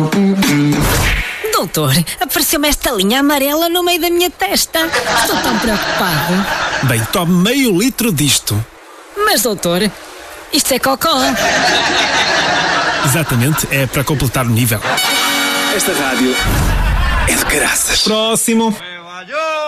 Doutor, apareceu-me esta linha amarela no meio da minha testa. Estou tão preocupado. Bem, tome meio litro disto. Mas, doutor, isto é cocó. Exatamente, é para completar o nível. Esta rádio é de caraças. Próximo.